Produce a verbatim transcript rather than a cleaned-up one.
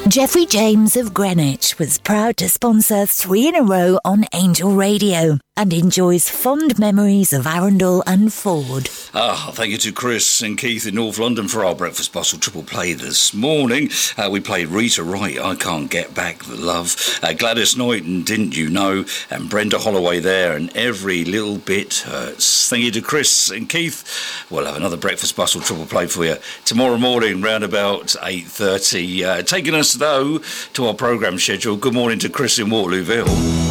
Jeffrey James of Greenwich was proud to sponsor three in a row on Angel Radio and enjoys fond memories of Arundel and Ford. Ah, thank you to Chris and Keith in North London for our Breakfast Bustle Triple Play this morning. Uh, we played Rita Wright, I Can't Get Back the Love, uh, Gladys Knight and Didn't You Know, and Brenda Holloway there, and Every Little Bit Hurts. Thank you to Chris and Keith. We'll have another Breakfast Bustle Triple Play for you tomorrow morning round about eight thirty. Uh, taking us, though, to our programme schedule. Good morning to Chris in Waterlooville.